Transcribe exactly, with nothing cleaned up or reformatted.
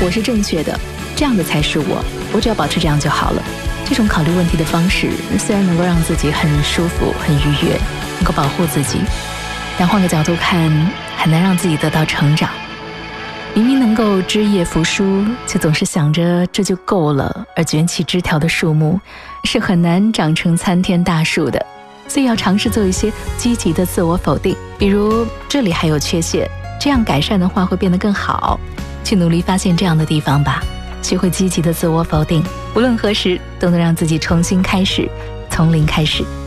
我是正确的，这样的才是我，我只要保持这样就好了。这种考虑问题的方式虽然能够让自己很舒服很愉悦，能够保护自己，但换个角度看，很难让自己得到成长。明明能够枝叶扶疏，却总是想着这就够了，而卷起枝条的树木是很难长成参天大树的。所以要尝试做一些积极的自我否定，比如这里还有缺陷，这样改善的话会变得更好，去努力发现这样的地方吧。学会积极的自我否定，无论何时都能让自己重新开始，从零开始。